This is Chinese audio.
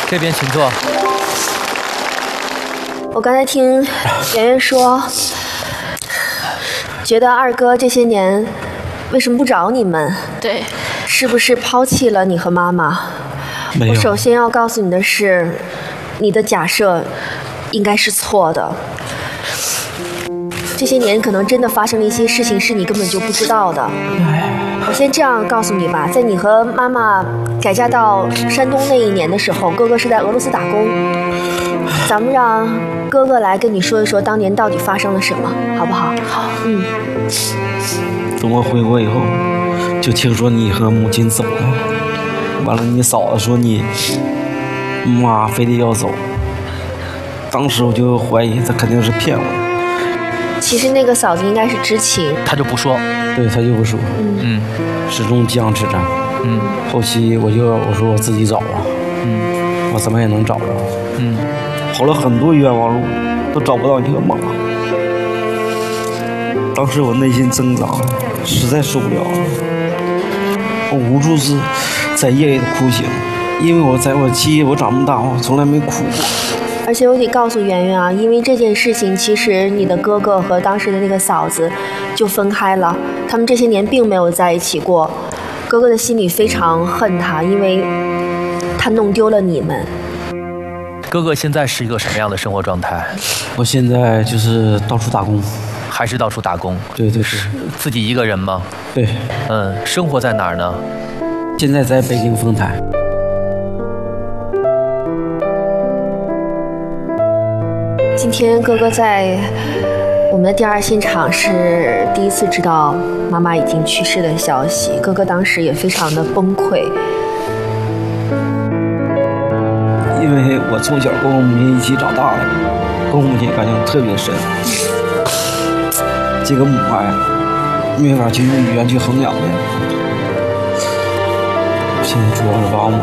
这边请坐。 我刚才听圆圆说，觉得二哥这些年为什么不找你们？ 对， 是不是抛弃了你和妈妈？ 没有。 我首先要告诉你的是，你的假设应该是错的。这些年可能真的发生了一些事情是你根本就不知道的。我先这样告诉你吧，在你和妈妈改嫁到山东那一年的时候，哥哥是在俄罗斯打工。咱们让哥哥来跟你说一说当年到底发生了什么，好不好？ 好。 等我回国以后，就听说你和母亲走了，完了你嫂子说你妈非得要走，当时我就怀疑她肯定是骗我。 其实那个嫂子应该是知情， 他就不说。 对，他就不说。始终僵持着。后期我说我自己找了。我怎么也能找着。跑了很多冤枉路，都找不到你和妈。当时我内心挣扎，实在受不了了。我无数次在夜里的哭醒，因为我在我记忆我长这么大，我从来没哭过。 而且我得告诉圆圆啊，因为这件事情，其实你的哥哥和当时的那个嫂子就分开了，他们这些年并没有在一起过。哥哥的心里非常恨他，因为他弄丢了你们。 哥哥现在是一个什么样的生活状态？ 我现在就是到处打工。 还是到处打工？ 对。 自己一个人吗？ 对。 生活在哪儿呢？ 现在在北京丰台。 今天哥哥在我们的第二现场是第一次知道妈妈已经去世的消息，哥哥当时也非常的崩溃。 因为我从小跟我母亲一起长大的，跟我母亲感情特别深，这个母爱没法去用语言去衡量的。现在主要是把我母